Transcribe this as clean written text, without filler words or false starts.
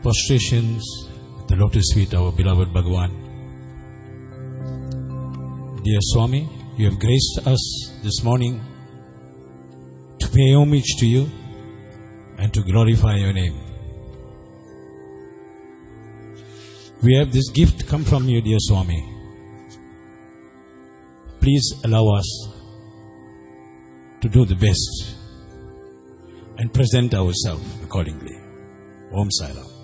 prostrations at the lotus feet of our beloved Bhagavan. Dear Swami, you have graced us this morning to pay homage to you and to glorify your name. We have this gift come from you, dear Swami. Please allow us to do the best and present ourselves accordingly. Om Sai Ram.